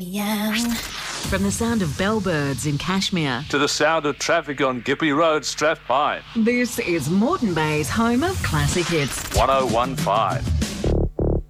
Yeah. From the sound of bellbirds in Kashmir to the sound of traffic on Gippy Road, Strathpine. This is Moreton Bay's home of classic hits. 1015.